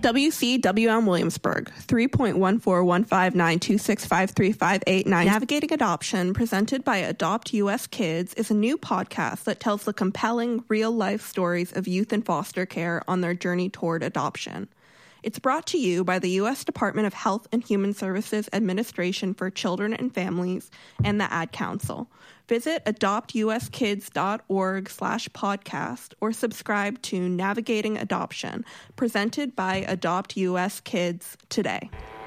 WCWM Williamsburg, 3.1415926535889. Navigating Adoption, presented by Adopt US Kids, is a new podcast that tells the compelling, real-life stories of youth in foster care on their journey toward adoption. It's brought to you by the U.S. Department of Health and Human Services Administration for Children and Families and the Ad Council. Visit adoptuskids.org/podcast or subscribe to Navigating Adoption, presented by Adopt US Kids today.